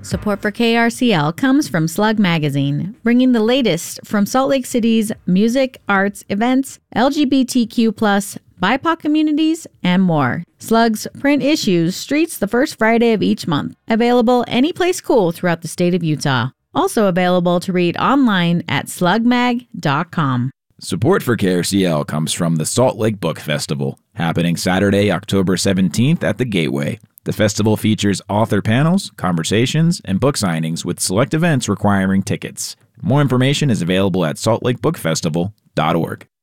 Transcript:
Support for KRCL comes from Slug Magazine, bringing the latest from Salt Lake City's music, arts, events, LGBTQ+, BIPOC communities, and more. Slug's print issues streets the first Friday of each month. Available any place cool throughout the state of Utah. Also available to read online at slugmag.com. Support for KRCL comes from the Salt Lake Book Festival, happening Saturday, October 17th at the Gateway. The festival features author panels, conversations, and book signings with select events requiring tickets. More information is available at saltlakebookfestival.org.